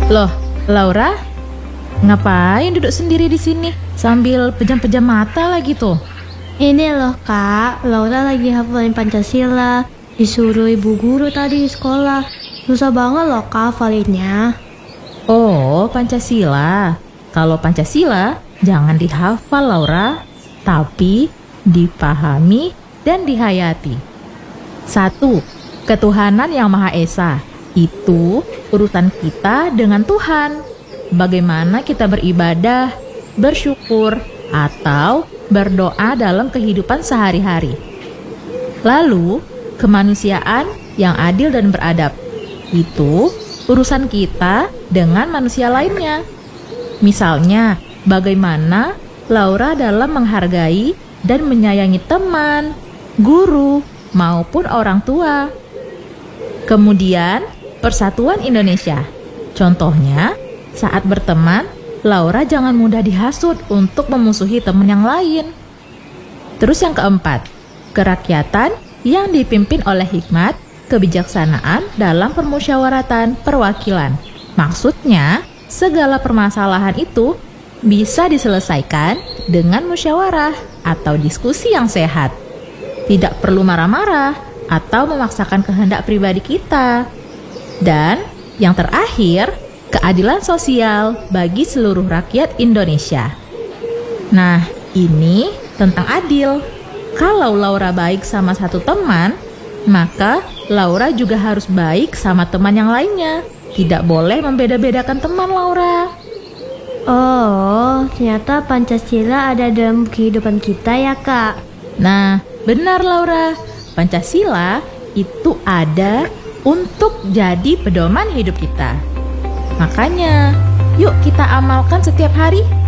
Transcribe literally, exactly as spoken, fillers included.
Loh, Laura, ngapain duduk sendiri di sini sambil pejam-pejam mata lagi tuh? Ini loh kak, Laura lagi hafalin Pancasila. Disuruh ibu guru tadi di sekolah. Susah banget loh kak hafalinnya. Oh, Pancasila. Kalau Pancasila jangan dihafal, Laura, tapi dipahami dan dihayati. Satu, ketuhanan yang Maha Esa. Itu urusan kita dengan Tuhan. Bagaimana kita beribadah, bersyukur, atau berdoa dalam kehidupan sehari-hari. Lalu, kemanusiaan yang adil dan beradab. Itu urusan kita dengan manusia lainnya. Misalnya, bagaimana Laura dalam menghargai dan menyayangi teman, guru, maupun orang tua. Kemudian, persatuan Indonesia. Contohnya, saat berteman, Laura jangan mudah dihasut untuk memusuhi teman yang lain. Terus yang keempat, kerakyatan yang dipimpin oleh hikmat, kebijaksanaan dalam permusyawaratan perwakilan. Maksudnya, segala permasalahan itu bisa diselesaikan dengan musyawarah atau diskusi yang sehat. Tidak perlu marah-marah atau memaksakan kehendak pribadi kita. Dan yang terakhir, keadilan sosial bagi seluruh rakyat Indonesia. Nah, ini tentang adil. Kalau Laura baik sama satu teman, maka Laura juga harus baik sama teman yang lainnya. Tidak boleh membeda-bedakan teman, Laura. Oh, ternyata Pancasila ada dalam kehidupan kita ya kak. Nah, benar Laura. Pancasila itu ada untuk jadi pedoman hidup kita. Makanya, yuk kita amalkan setiap hari.